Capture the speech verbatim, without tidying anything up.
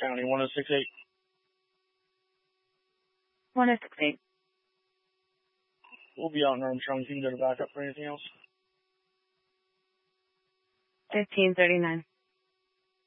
County, one oh six eight. one oh six eight. We'll be out in Armstrong. You can go to backup for anything else. fifteen thirty-nine.